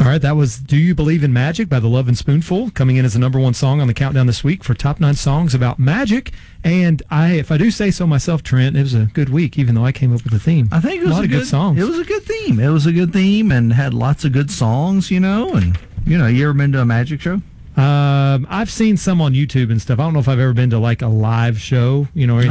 right, that was Do You Believe in Magic by The Lovin' Spoonful, coming in as the number one song on the countdown this week for Top 9 Songs About Magic. And if I do say so myself, Trent, it was a good week, even though I came up with the theme. I think it was a lot of good songs. It was a good theme. It was a good theme and had lots of good songs, and, you ever been to a magic show? I've seen some on YouTube and stuff. I don't know if I've ever been to like a live show,